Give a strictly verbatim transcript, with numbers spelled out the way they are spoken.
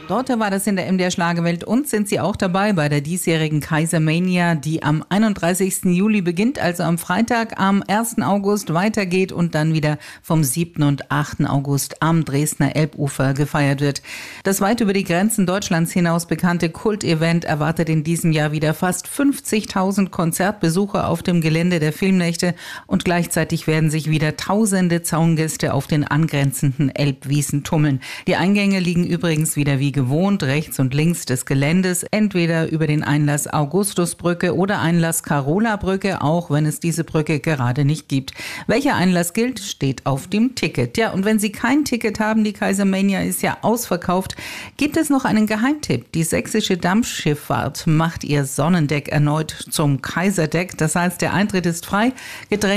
Dort war das in der M D R Schlagerwelt und sind Sie auch dabei bei der diesjährigen Kaisermania, die am einunddreißigsten Juli beginnt, also am Freitag, am ersten August weitergeht und dann wieder vom siebten und achten August am Dresdner Elbufer gefeiert wird. Das weit über die Grenzen Deutschlands hinaus bekannte Kultevent erwartet in diesem Jahr wieder fast fünfzigtausend Konzertbesucher auf dem Gelände der Filmnächte und gleichzeitig werden sich wieder tausende Zaungäste auf den angrenzenden Elbwiesen tummeln. Die Eingänge liegen übrigens wieder wie gewohnt rechts und links des Geländes, entweder über den Einlass Augustusbrücke oder Einlass Carola-Brücke, auch wenn es diese Brücke gerade nicht gibt. Welcher Einlass gilt, steht auf dem Ticket. Ja, und wenn Sie kein Ticket haben, die Kaisermania ist ja ausverkauft, gibt es noch einen Geheimtipp. Die sächsische Dampfschifffahrt macht ihr Sonnendeck erneut zum Kaiserdeck. Das heißt, der Eintritt ist frei. Getränke